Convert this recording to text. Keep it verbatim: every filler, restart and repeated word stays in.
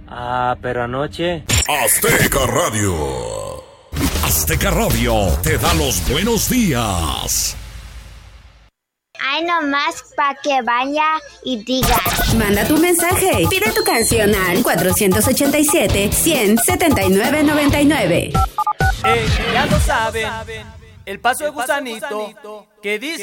Ah, pero anoche. Azteca Radio. Azteca Radio te da los buenos días. Ay, nomás pa' que vaya y diga. Manda tu mensaje. Pide tu canción al cuatro ocho siete, cien, setenta y nueve noventa y nueve. Eh, ya lo saben. El paso de gusanito que dice.